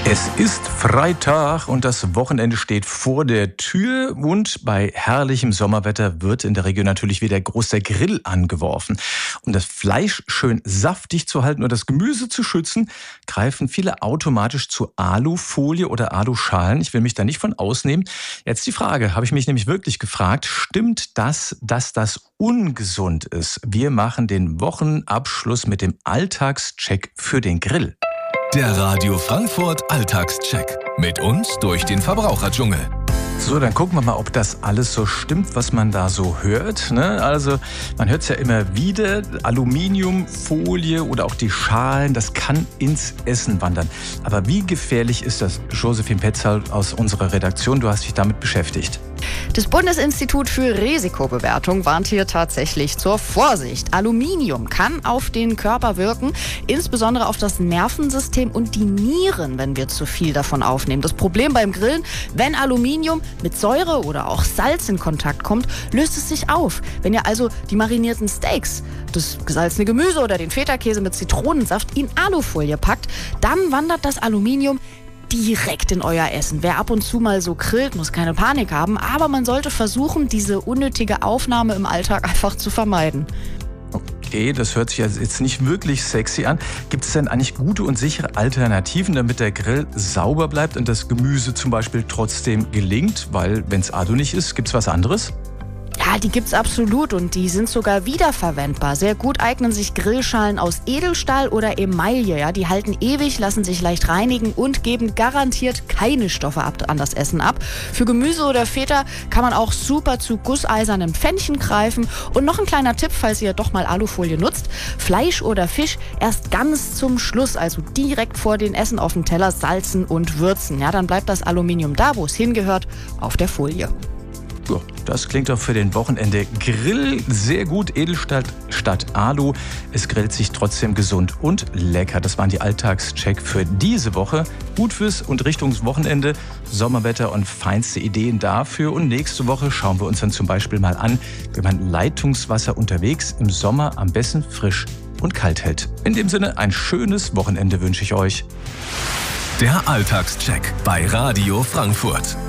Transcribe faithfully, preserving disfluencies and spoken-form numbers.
Es ist Freitag und das Wochenende steht vor der Tür und bei herrlichem Sommerwetter wird in der Region natürlich wieder groß der Grill angeworfen. Um das Fleisch schön saftig zu halten und das Gemüse zu schützen, greifen viele automatisch zu Alufolie oder Aluschalen. Ich will mich da nicht von ausnehmen. Jetzt die Frage, habe ich mich nämlich wirklich gefragt, stimmt das, dass das ungesund ist? Wir machen den Wochenabschluss mit dem Alltagscheck für den Grill. Der Radio Frankfurt Alltagscheck. Mit uns durch den Verbraucherdschungel. So, dann gucken wir mal, ob das alles so stimmt, was man da so hört. Ne? Also man hört es ja immer wieder, Aluminiumfolie oder auch die Schalen, das kann ins Essen wandern. Aber wie gefährlich ist das? Josephine Petzal aus unserer Redaktion, du hast dich damit beschäftigt. Das Bundesinstitut für Risikobewertung warnt hier tatsächlich zur Vorsicht. Aluminium kann auf den Körper wirken, insbesondere auf das Nervensystem und die Nieren, wenn wir zu viel davon aufnehmen. Das Problem beim Grillen, wenn Aluminium mit Säure oder auch Salz in Kontakt kommt, löst es sich auf. Wenn ihr also die marinierten Steaks, das gesalzene Gemüse oder den Feta-Käse mit Zitronensaft in Alufolie packt, dann wandert das Aluminium direkt in euer Essen. Wer ab und zu mal so grillt, muss keine Panik haben, aber man sollte versuchen, diese unnötige Aufnahme im Alltag einfach zu vermeiden. Okay, das hört sich jetzt nicht wirklich sexy an. Gibt es denn eigentlich gute und sichere Alternativen, damit der Grill sauber bleibt und das Gemüse zum Beispiel trotzdem gelingt? Weil, wenn es Alu nicht ist, gibt es was anderes? Ja, die gibt's absolut und die sind sogar wiederverwendbar. Sehr gut eignen sich Grillschalen aus Edelstahl oder Emaille. Ja, die halten ewig, lassen sich leicht reinigen und geben garantiert keine Stoffe ab, an das Essen ab. Für Gemüse oder Feta kann man auch super zu gusseisernen Pfännchen greifen. Und noch ein kleiner Tipp, falls ihr doch mal Alufolie nutzt. Fleisch oder Fisch erst ganz zum Schluss, also direkt vor den Essen auf dem Teller salzen und würzen. Ja, dann bleibt das Aluminium da, wo es hingehört, auf der Folie. Ja, das klingt doch für den Wochenende Grill sehr gut. Edelstahl statt Alu. Es grillt sich trotzdem gesund und lecker. Das waren die Alltagscheck für diese Woche. Gut fürs und Richtung Wochenende. Sommerwetter und feinste Ideen dafür. Und nächste Woche schauen wir uns dann zum Beispiel mal an, wie man Leitungswasser unterwegs im Sommer am besten frisch und kalt hält. In dem Sinne, ein schönes Wochenende wünsche ich euch. Der Alltagscheck bei Radio Frankfurt.